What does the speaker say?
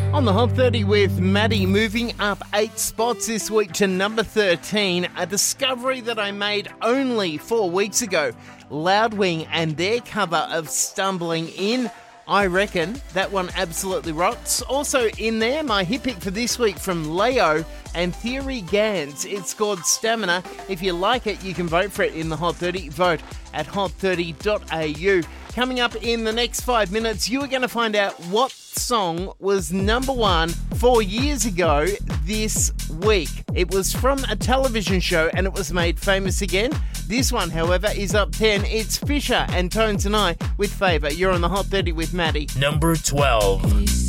On the Hot 30 with Maddie, moving up 8 spots this week to number 13, a discovery that I made only 4 weeks ago. Loudwing and their cover of Stumbling In. I reckon that one absolutely rocks. Also in there, my hit pick for this week from Leo and Theory Gans. It's called Stamina. If you like it, you can vote for it in the Hot 30. Vote at hot30.au. Coming up in the next 5 minutes, you are going to find out what song was number 1 4 years ago this week. It was from a television show and it was made famous again. This one, however, is up 10. It's Fisher and Tones and I with Favour. You're on the Hot 30 with Maddie. Number 12.